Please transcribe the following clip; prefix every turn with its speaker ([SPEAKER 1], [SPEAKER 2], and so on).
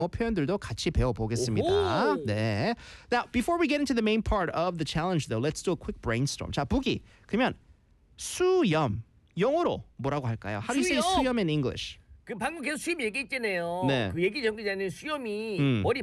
[SPEAKER 1] 표현들도 같이 배워보겠습니다.
[SPEAKER 2] 오호.
[SPEAKER 1] 네. Now, before we get into the main part of the challenge, though, let's do a quick brainstorm. 자, 부기. 그러면 수염 영어로 뭐라고 할까요? How do you say
[SPEAKER 2] 수염?
[SPEAKER 1] 수염 in English?
[SPEAKER 2] 그 방금 계속 수염 얘기했잖아요.
[SPEAKER 1] 네.
[SPEAKER 2] 그 얘기 전에 수염이
[SPEAKER 1] 음.
[SPEAKER 2] 머리